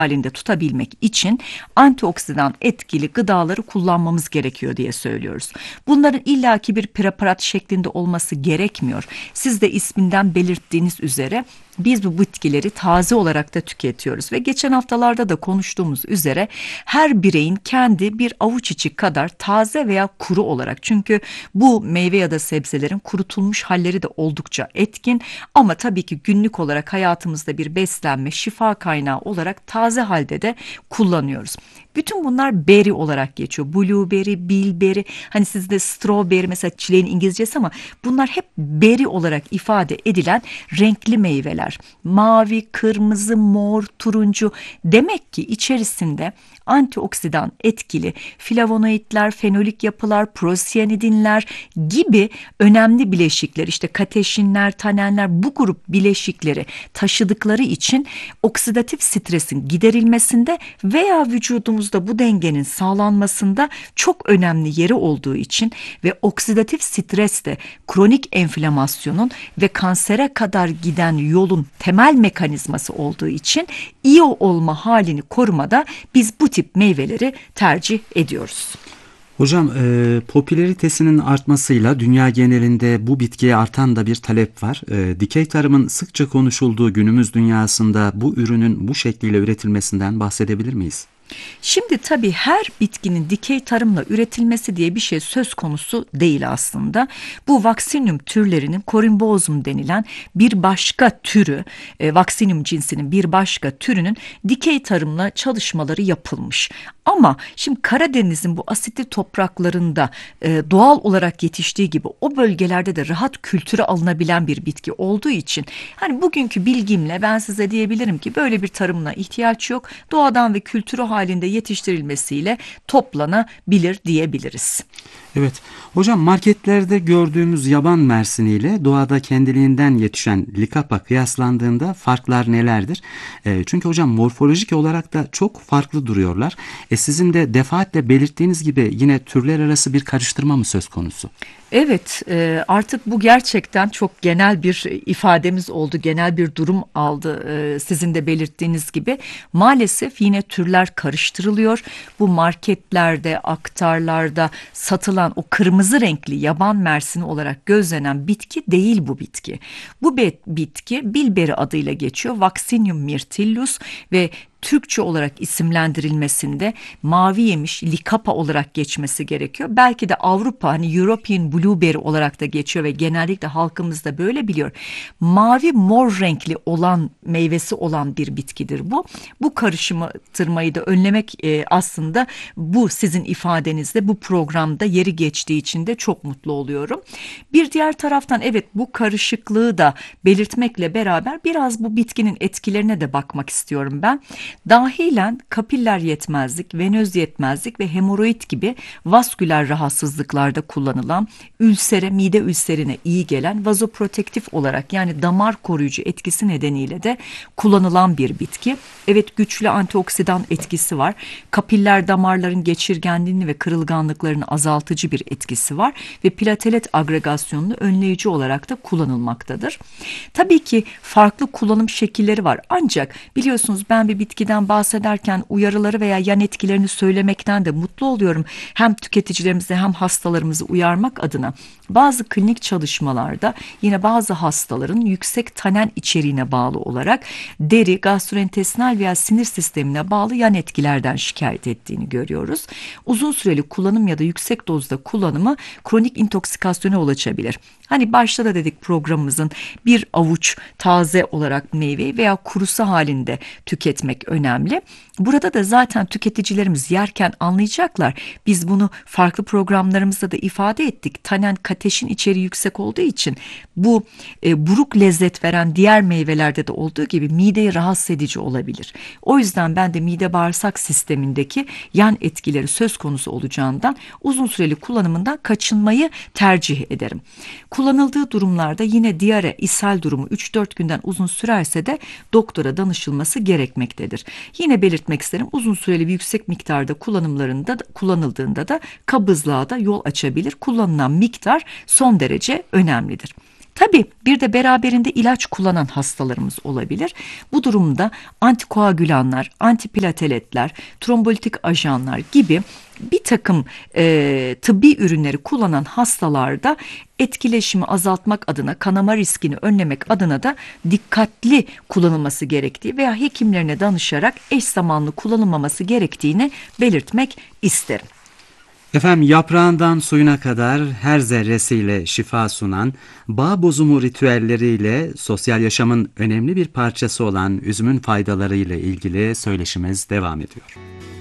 halinde tutabilmek için antioksidan etkili gıdaları kullanmamız gerekiyor diye söylüyoruz. Bunların illaki bir preparat şeklinde olması gerekmiyor. Siz de isminden belirttiğiniz üzere biz bu bitkileri taze olarak da tüketiyoruz ve geçen haftalarda da konuştuğumuz üzere her bireyin kendi bir avuç içi kadar taze veya kuru olarak, çünkü bu meyve ya da sebzelerin kurutulmuş halleri de oldukça etkin ama tabii ki günlük olarak hayatımızda bir beslenme, şifa kaynağı olarak taze halde de kullanıyoruz. Bütün bunlar berry olarak geçiyor. Blueberry, bilberry, hani sizde strawberry mesela çileğin İngilizcesi ama bunlar hep berry olarak ifade edilen renkli meyveler. Mavi, kırmızı, mor, turuncu. Demek ki içerisinde antioksidan etkili flavonoidler, fenolik yapılar, prosiyanidinler gibi önemli bileşikler, işte kateşinler, tanenler, bu grup bileşikleri taşıdıkları için oksidatif stresin giderilmesinde veya vücudumuzda bu dengenin sağlanmasında çok önemli yeri olduğu için ve oksidatif stres de kronik enflamasyonun ve kansere kadar giden yolun temel mekanizması olduğu için iyi olma halini korumada biz bu tip meyveleri tercih ediyoruz. Hocam, popülaritesinin artmasıyla dünya genelinde bu bitkiye artan da bir talep var. Dikey tarımın sıkça konuşulduğu günümüz dünyasında bu ürünün bu şekliyle üretilmesinden bahsedebilir miyiz? Şimdi tabii her bitkinin dikey tarımla üretilmesi diye bir şey söz konusu değil aslında. Bu Vaccinium türlerinin Corymbosum denilen bir başka türü, Vaccinium cinsinin bir başka türünün dikey tarımla çalışmaları yapılmış. Ama şimdi Karadeniz'in bu asitli topraklarında doğal olarak yetiştiği gibi o bölgelerde de rahat kültüre alınabilen bir bitki olduğu için hani bugünkü bilgimle ben size diyebilirim ki böyle bir tarımına ihtiyaç yok. Doğadan ve kültürü halinde yetiştirilmesiyle toplanabilir diyebiliriz. Evet. Hocam, marketlerde gördüğümüz yaban mersiniyle doğada kendiliğinden yetişen likapa kıyaslandığında farklar nelerdir? Çünkü hocam morfolojik olarak da çok farklı duruyorlar. Sizin de defaatle belirttiğiniz gibi yine türler arası bir karıştırma mı söz konusu? Evet, artık bu gerçekten çok genel bir ifademiz oldu, genel bir durum aldı. Sizin de belirttiğiniz gibi maalesef yine türler karıştırılıyor. Bu marketlerde, aktarlarda satılan o kırmızı renkli yaban mersini olarak gözlenen bitki değil bu bitki. Bu bitki bilberi adıyla geçiyor, Vaccinium myrtillus ve Türkçe olarak isimlendirilmesinde mavi yemiş likapa olarak geçmesi gerekiyor. Belki de Avrupa hani European Blueberry olarak da geçiyor ve genellikle halkımız da böyle biliyor. Mavi mor renkli olan meyvesi olan bir bitkidir bu. Bu karıştırmayı da önlemek aslında bu sizin ifadenizde bu programda yeri geçtiği için de çok mutlu oluyorum. Bir diğer taraftan evet bu karışıklığı da belirtmekle beraber biraz bu bitkinin etkilerine de bakmak istiyorum ben. Dahilen kapiller yetmezlik, venöz yetmezlik ve hemoroid gibi vasküler rahatsızlıklarda kullanılan, ülsere, mide ülserine iyi gelen vazoprotektif olarak yani damar koruyucu etkisi nedeniyle de kullanılan bir bitki. Evet, güçlü antioksidan etkisi var. Kapiller damarların geçirgenliğini ve kırılganlıklarını azaltıcı bir etkisi var ve platelet agregasyonunu önleyici olarak da kullanılmaktadır. Tabii ki farklı kullanım şekilleri var. Ancak biliyorsunuz ben bir bitkiden bahsederken uyarıları veya yan etkilerini söylemekten de mutlu oluyorum. Hem tüketicilerimizi hem hastalarımızı uyarmak adına bazı klinik çalışmalarda yine bazı hastaların yüksek tanen içeriğine bağlı olarak deri, gastrointestinal veya sinir sistemine bağlı yan etkilerden şikayet ettiğini görüyoruz. Uzun süreli kullanım ya da yüksek dozda kullanımı kronik intoksikasyona yol açabilir. Hani başta da dedik programımızın bir avuç taze olarak meyveyi veya kurusu halinde tüketmek önemli. Burada da zaten tüketicilerimiz yerken anlayacaklar. Biz bunu farklı programlarımızda da ifade ettik. Tanen, kateşin içeriği yüksek olduğu için bu buruk lezzet veren diğer meyvelerde de olduğu gibi mideyi rahatsız edici olabilir. O yüzden ben de mide bağırsak sistemindeki yan etkileri söz konusu olacağından uzun süreli kullanımından kaçınmayı tercih ederim. Kullanıldığı durumlarda yine diyare, ishal durumu 3-4 günden uzun sürerse de doktora danışılması gerekmektedir. Yine belirtmek isterim, uzun süreli bir yüksek miktarda kullanıldığında da kabızlığa da yol açabilir. Kullanılan miktar son derece önemlidir. Tabii bir de beraberinde ilaç kullanan hastalarımız olabilir. Bu durumda antikoagülanlar, antiplateletler, trombolitik ajanlar gibi bir takım tıbbi ürünleri kullanan hastalarda etkileşimi azaltmak adına, kanama riskini önlemek adına da dikkatli kullanılması gerektiği veya hekimlerine danışarak eş zamanlı kullanılmaması gerektiğini belirtmek isterim. Efendim, yaprağından suyuna kadar her zerresiyle şifa sunan, bağ bozumu ritüelleriyle sosyal yaşamın önemli bir parçası olan üzümün faydalarıyla ilgili söyleşimiz devam ediyor.